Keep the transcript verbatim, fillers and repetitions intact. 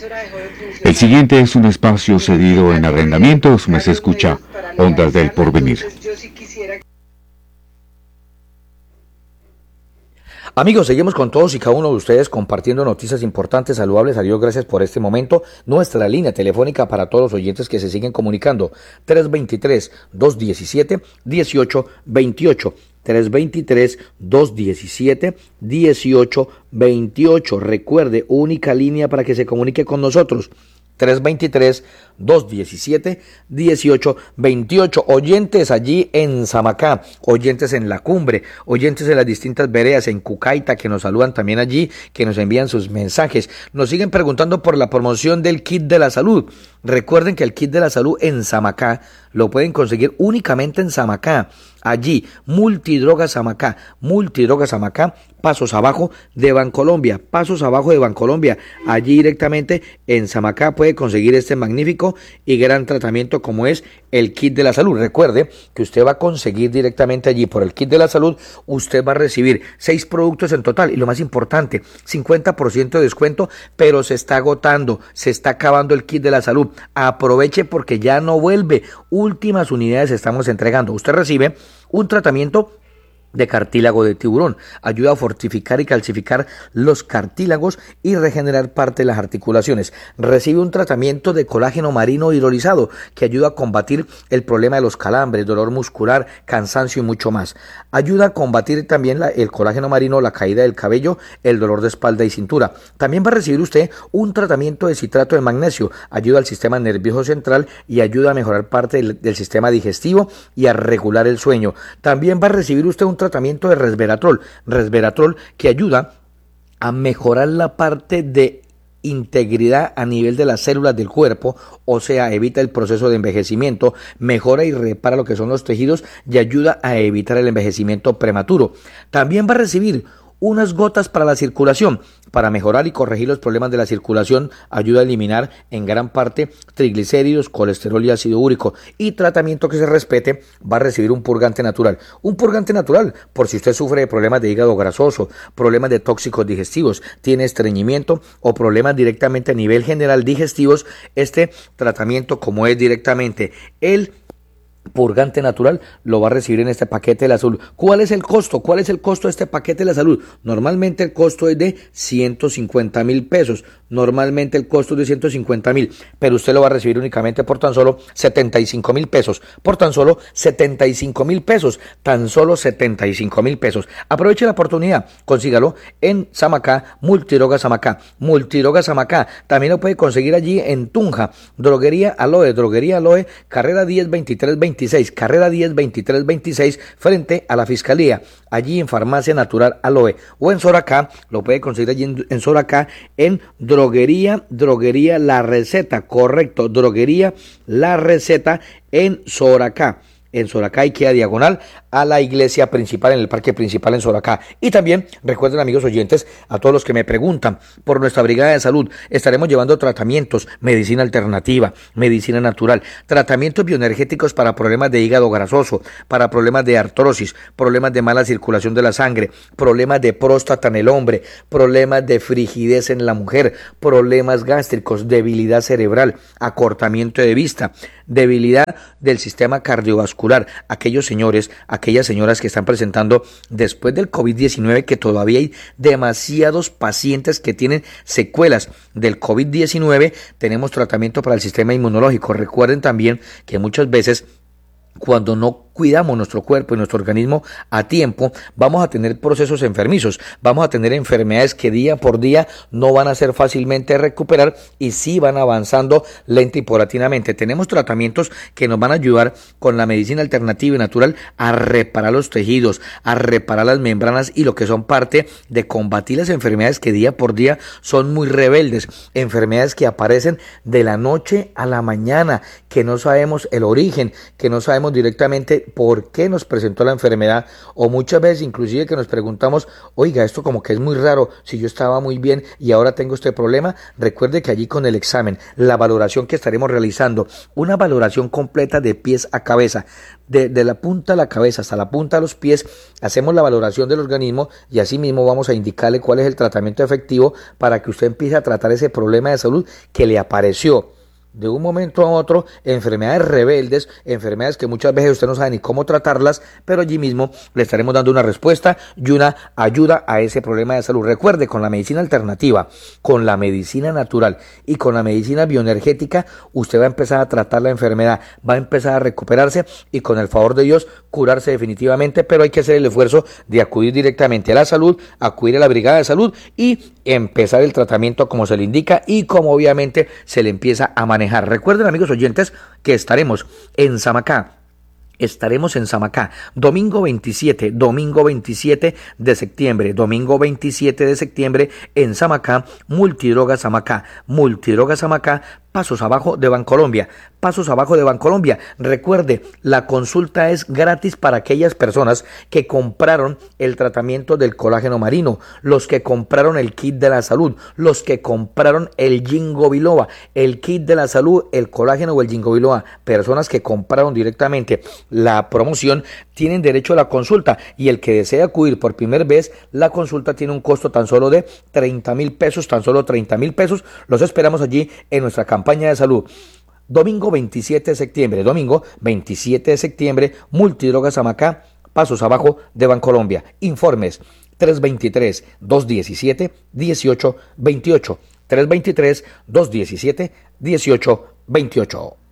El siguiente es un espacio cedido en arrendamientos. Me se escucha Ondas del Porvenir. Amigos, seguimos con todos y cada uno de ustedes compartiendo noticias importantes, saludables. A Dios gracias por este momento. Nuestra línea telefónica para todos los oyentes que se siguen comunicando, tres dos tres, dos uno siete, uno ocho dos ocho. tres dos tres, dos uno siete, uno ocho dos ocho. Recuerde, única línea para que se comunique con nosotros. tres dos tres, dos uno siete, uno ocho dos ocho. Oyentes allí en Samacá, oyentes en La Cumbre, oyentes en las distintas veredas, en Cucaita, que nos saludan también allí, que nos envían sus mensajes. Nos siguen preguntando por la promoción del kit de la salud. Recuerden que el kit de la salud en Samacá lo pueden conseguir únicamente en Samacá. Allí, Multidrogas Samacá, Multidrogas Samacá, pasos abajo de Bancolombia, pasos abajo de Bancolombia. Allí directamente en Samacá puede conseguir este magnífico y gran tratamiento como es el kit de la salud. Recuerde que usted va a conseguir directamente allí por el kit de la salud, usted va a recibir seis productos en total y lo más importante, cincuenta por ciento de descuento, pero se está agotando, se está acabando el kit de la salud. Aproveche porque ya no vuelve. Últimas unidades estamos entregando. Usted recibe un tratamiento de cartílago de tiburón, ayuda a fortificar y calcificar los cartílagos y regenerar parte de las articulaciones. Recibe un tratamiento de colágeno marino hidrolizado que ayuda a combatir el problema de los calambres, dolor muscular, cansancio y mucho más. Ayuda a combatir también la, el colágeno marino, la caída del cabello, el dolor de espalda y cintura. También va a recibir usted un tratamiento de citrato de magnesio, ayuda al sistema nervioso central y ayuda a mejorar parte del, del sistema digestivo y a regular el sueño. También va a recibir usted un tratamiento de resveratrol, resveratrol que ayuda a mejorar la parte de integridad a nivel de las células del cuerpo, o sea, evita el proceso de envejecimiento, mejora y repara lo que son los tejidos y ayuda a evitar el envejecimiento prematuro. También va a recibir unas gotas para la circulación, para mejorar y corregir los problemas de la circulación, ayuda a eliminar en gran parte triglicéridos, colesterol y ácido úrico, y tratamiento que se respete, va a recibir un purgante natural, un purgante natural por si usted sufre de problemas de hígado grasoso, problemas de tóxicos digestivos, tiene estreñimiento o problemas directamente a nivel general digestivos. Este tratamiento, como es directamente el purgante natural, lo va a recibir en este paquete de la salud. ¿Cuál es el costo? ¿Cuál es el costo de este paquete de la salud? Normalmente el costo es de ciento cincuenta mil pesos. Normalmente el costo es de ciento cincuenta mil, pero usted lo va a recibir únicamente por tan solo setenta y cinco mil pesos. Por tan solo setenta y cinco mil pesos. Tan solo setenta y cinco mil pesos. Aproveche la oportunidad. Consígalo en Samacá, Multidrogas Samacá. Multidrogas Samacá. También lo puede conseguir allí en Tunja. Droguería Aloe. Droguería Aloe. Carrera diez veintitrés veintiséis. Carrera diez veintitrés veintiséis. Frente a la Fiscalía. Allí en Farmacia Natural Aloe. O en Soracá. Lo puede conseguir allí en, en Soracá. En Droguería, Droguería La Receta, correcto, Droguería La Receta en Soracá. En Soracá y queda diagonal a la iglesia principal, en el parque principal en Soracá. Y también recuerden, amigos oyentes, a todos los que me preguntan por nuestra brigada de salud, estaremos llevando tratamientos, medicina alternativa, medicina natural, tratamientos bioenergéticos para problemas de hígado grasoso, para problemas de artrosis, problemas de mala circulación de la sangre, problemas de próstata en el hombre, problemas de frigidez en la mujer, problemas gástricos, debilidad cerebral, acortamiento de vista, debilidad del sistema cardiovascular, aquellos señores, aquellas señoras que están presentando después del COVID diecinueve, que todavía hay demasiados pacientes que tienen secuelas del COVID diecinueve, tenemos tratamiento para el sistema inmunológico. Recuerden también que muchas veces cuando no cuidamos nuestro cuerpo y nuestro organismo a tiempo, vamos a tener procesos enfermizos, vamos a tener enfermedades que día por día no van a ser fácilmente recuperar y sí van avanzando lenta y paulatinamente. Tenemos tratamientos que nos van a ayudar con la medicina alternativa y natural a reparar los tejidos, a reparar las membranas y lo que son parte de combatir las enfermedades que día por día son muy rebeldes, enfermedades que aparecen de la noche a la mañana, que no sabemos el origen, que no sabemos directamente por qué nos presentó la enfermedad, o muchas veces inclusive que nos preguntamos, oiga, esto como que es muy raro, si yo estaba muy bien y ahora tengo este problema. Recuerde que allí con el examen, la valoración que estaremos realizando, una valoración completa de pies a cabeza, de, de la punta de la cabeza hasta la punta de los pies, hacemos la valoración del organismo y así mismo vamos a indicarle cuál es el tratamiento efectivo para que usted empiece a tratar ese problema de salud que le apareció de un momento a otro, enfermedades rebeldes, enfermedades que muchas veces usted no sabe ni cómo tratarlas, pero allí mismo le estaremos dando una respuesta y una ayuda a ese problema de salud. Recuerde, con la medicina alternativa, con la medicina natural y con la medicina bioenergética, usted va a empezar a tratar la enfermedad, va a empezar a recuperarse y con el favor de Dios curarse definitivamente, pero hay que hacer el esfuerzo de acudir directamente a la salud, acudir a la brigada de salud y empezar el tratamiento como se le indica y como obviamente se le empieza a manejar. Recuerden, amigos oyentes, que estaremos en Samacá. Estaremos en Samacá, domingo veintisiete, domingo veintisiete de septiembre, domingo veintisiete de septiembre en Samacá, Multidroga Samacá, Multidroga Samacá, pasos abajo de Bancolombia, pasos abajo de Bancolombia. Recuerde, la consulta es gratis para aquellas personas que compraron el tratamiento del colágeno marino, los que compraron el kit de la salud, los que compraron el Ginkgo biloba, el kit de la salud, el colágeno o el Ginkgo biloba. Personas que compraron directamente la promoción tienen derecho a la consulta y el que desea acudir por primera vez, la consulta tiene un costo tan solo de treinta mil pesos, tan solo treinta mil pesos. Los esperamos allí en nuestra campaña de salud. Domingo veintisiete de septiembre, domingo veintisiete de septiembre, Multidrogas Samacá, pasos abajo de Bancolombia. Informes tres dos tres, dos uno siete, uno ocho dos ocho, tres dos tres, dos uno siete, uno ocho dos ocho.